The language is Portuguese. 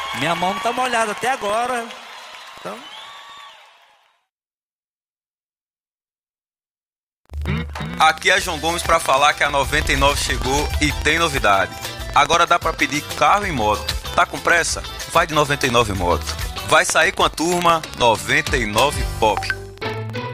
Minha mão não tá molhada até agora. Então... Aqui é João Gomes para falar que a 99 chegou e tem novidade. Agora dá para pedir carro e moto. Tá com pressa? Vai de 99 Moto. Vai sair com a turma 99 Pop.